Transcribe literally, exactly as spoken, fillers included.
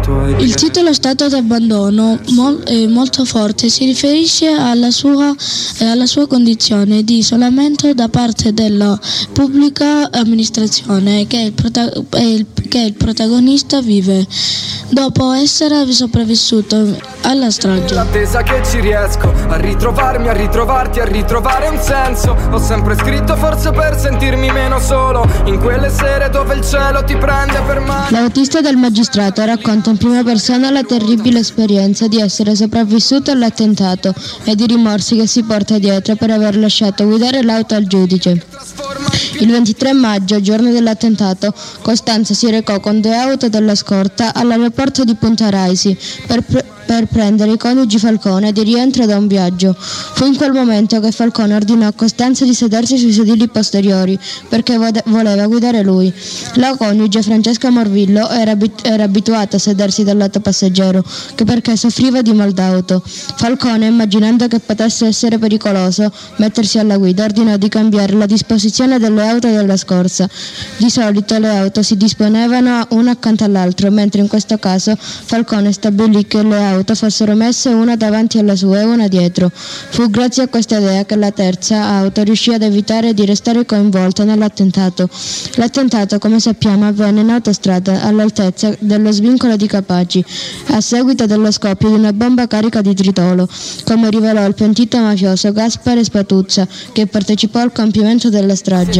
Il titolo Stato d'abbandono mol, è molto forte, si riferisce alla sua, eh, alla sua condizione di isolamento da parte della pubblica amministrazione che il, prota- il, che il protagonista vive dopo essere sopravvissuto alla strage. L'attesa che ci riesco a ritrovarmi, a ritrovarti, a ritrovare un senso. Ho sempre scritto forse per sentirmi meno solo in quelle sere dove il cielo ti prende per mano. L'autista del magistrato racconta in prima persona la terribile esperienza di essere sopravvissuto all'attentato e i rimorsi che si porta dietro per aver lasciato guidare l'auto al giudice. Il ventitré maggio, giorno dell'attentato, Costanza si recò con due auto della scorta all'aeroporto di Punta Raisi per, pre- per prendere i coniugi Falcone di rientro da un viaggio. Fu in quel momento che Falcone ordinò a Costanza di sedersi sui sedili posteriori perché vo- voleva guidare lui. La coniuge Francesca Morvillo era, abit- era abituata a sedersi dal lato passeggero che perché soffriva di mal d'auto. Falcone, immaginando che potesse essere pericoloso mettersi alla guida, ordinò di cambiare la disposizione delle auto della scorsa. Di solito le auto si disponevano una accanto all'altro, mentre in questo caso Falcone stabilì che le auto fossero messe una davanti alla sua e una dietro. Fu grazie a questa idea che la terza auto riuscì ad evitare di restare coinvolta nell'attentato. L'attentato, come sappiamo, avvenne in autostrada all'altezza dello svincolo di Capaci, a seguito dello scoppio di una bomba carica di tritolo, come rivelò il pentito mafioso Gaspare Spatuzza, che partecipò al compimento della strage.